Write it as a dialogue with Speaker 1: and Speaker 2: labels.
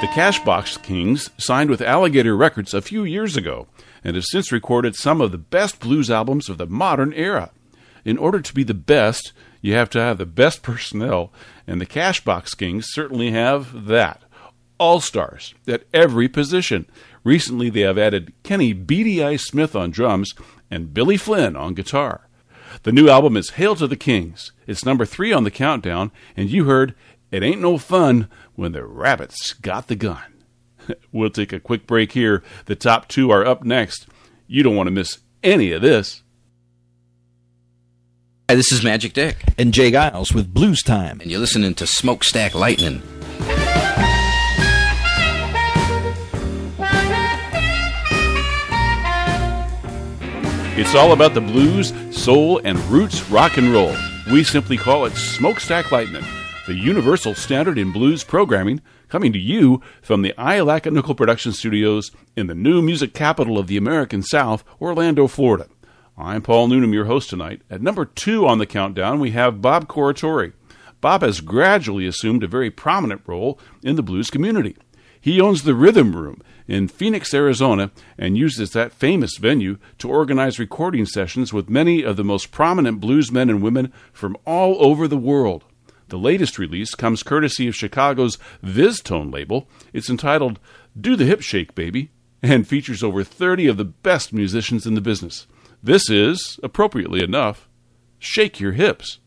Speaker 1: The Cashbox Kings signed with Alligator Records a few years ago and have since recorded some of the best blues albums of the modern era. In order to be the best, you have to have the best personnel, and the Cashbox Kings certainly have that. All-stars at every position. Recently, they have added Kenny Beady Eye Smith on drums and Billy Flynn on guitar. The new album is Hail to the Kings. It's number 3 on the countdown, and you heard It Ain't No Fun When the Rabbits Got the Gun. We'll take a quick break here. The top 2 are up next. You don't want to miss any of this.
Speaker 2: Hi, this is Magic Dick.
Speaker 3: And Jay Giles with Blues Time.
Speaker 2: And you're listening to Smokestack Lightning.
Speaker 1: It's all about the blues, soul, and roots rock and roll. We simply call it Smokestack Lightning, the universal standard in blues programming, coming to you from the Ialaca Nickel Production Studios in the new music capital of the American South, Orlando, Florida. I'm Paul Noonan, your host tonight. At number 2 on the countdown, we have Bob Corritore. Bob has gradually assumed a very prominent role in the blues community. He owns the Rhythm Room in Phoenix, Arizona, and uses that famous venue to organize recording sessions with many of the most prominent blues men and women from all over the world. The latest release comes courtesy of Chicago's VizTone label. It's entitled Do the Hip Shake, Baby, and features over 30 of the best musicians in the business. This is, appropriately enough, Shake Your Hips.